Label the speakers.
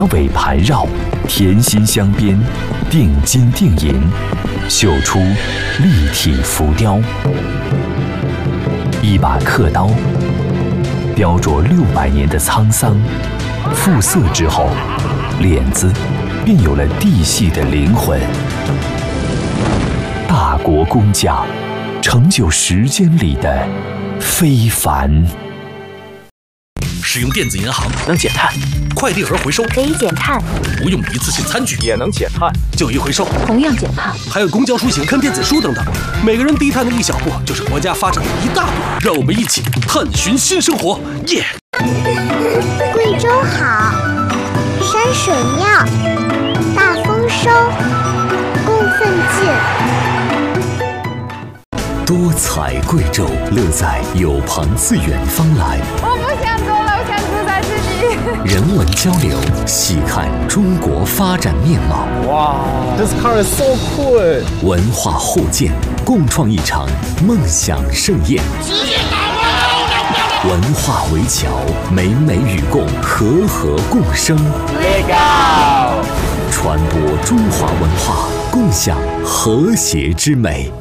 Speaker 1: 尾盘绕，甜心镶边，定金定银，绣出立体浮雕。一把刻刀，雕琢600年的沧桑，复色之后，脸子便有了地系的灵魂。大国工匠，成就时间里的非凡。
Speaker 2: 使用电子银行
Speaker 3: 能减碳，
Speaker 2: 快递盒回收
Speaker 4: 可以减碳，
Speaker 2: 不用一次性餐具
Speaker 3: 也能减碳，
Speaker 2: 旧衣回收
Speaker 4: 同样减碳，
Speaker 2: 还有公交出行看电子书等等，每个人低碳的一小步，就是国家发展的一大步。让我们一起探寻新生活，耶！
Speaker 5: 贵州好，山水妙，大丰收，供奉进。
Speaker 1: 多彩贵州，乐在有朋自远方来。
Speaker 6: 我不想走了，我想住在这里。
Speaker 1: 人文交流，细看中国发展面貌。
Speaker 3: 哇 ，This car is so cool！
Speaker 1: 文化互鉴，共创一场梦想盛宴。文化围桥，美美与共，和和共生。
Speaker 3: Legal！
Speaker 1: 传播中华文化，共享和谐之美。